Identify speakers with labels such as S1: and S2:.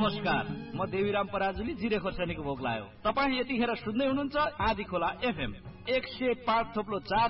S1: नमस्कार, म देवीराम पराजुली जिरे खोर्सानीको भोग लाग्यो। तपाईँ यतिखेर सुन्दै हुनुहुन्छ आँधी खोला FM 105.4